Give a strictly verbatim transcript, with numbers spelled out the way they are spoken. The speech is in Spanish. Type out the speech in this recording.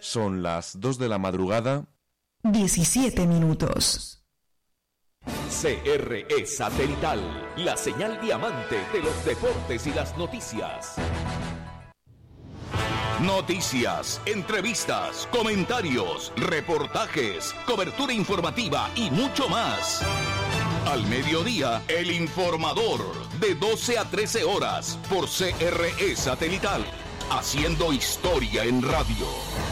Son las dos de la madrugada. diecisiete minutos. C R E Satelital, la señal diamante de los deportes y las noticias. Noticias, entrevistas, comentarios, reportajes, cobertura informativa y mucho más. Al mediodía, El Informador, de doce a trece horas, por C R E Satelital, haciendo historia en radio.